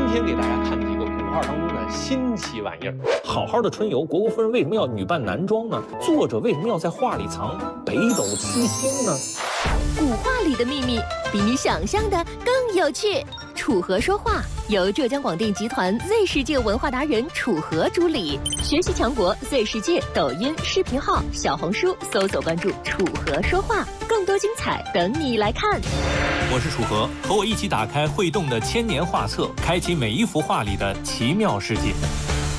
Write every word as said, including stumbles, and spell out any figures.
天给大家看几个古画当中的新奇玩意儿。 好好的春游，虢国夫人为什么要女扮男装呢？作者为什么要在画里藏北斗七星呢？ 古画里的秘密比你想象的更有趣。楚河说话由浙江广电集团 Z 世界文化达人楚河主理，学习强国 Z 世界抖音视频号、小红书搜索关注楚河说话，更多精彩等你来看。 我是楚河，和我一起打开会动的千年画册，开启每一幅画里的奇妙世界。